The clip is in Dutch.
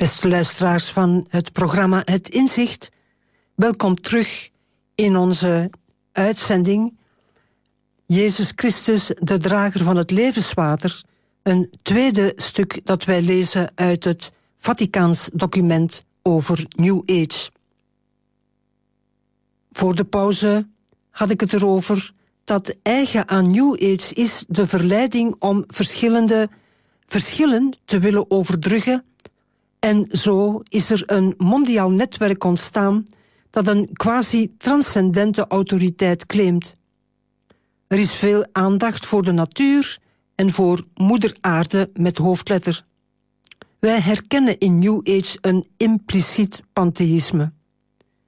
Beste luisteraars van het programma Het Inzicht, welkom terug in onze uitzending Jezus Christus, de drager van het levenswater, een tweede stuk dat wij lezen uit het Vaticaans document over New Age. Voor de pauze had ik het erover dat eigen aan New Age is de verleiding om verschillen te willen overbruggen. En zo is er een mondiaal netwerk ontstaan dat een quasi-transcendente autoriteit claimt. Er is veel aandacht voor de natuur en voor moeder aarde met hoofdletter. Wij herkennen in New Age een impliciet pantheïsme.